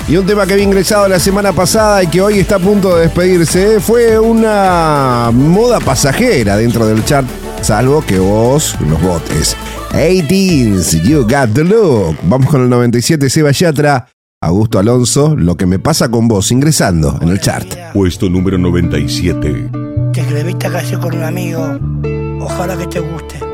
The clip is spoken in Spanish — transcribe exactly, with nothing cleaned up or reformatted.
Y un tema que había ingresado la semana pasada y que hoy está a punto de despedirse fue una moda pasajera dentro del chart, salvo que vos los votes. eighteens, You Got the Look. Vamos con el noventa y siete, Seba Yatra. Augusto Alonso, Lo que me pasa con vos, ingresando en el chart. Puesto número noventa y siete. Te escribiste casi con un amigo. Ojalá que te guste.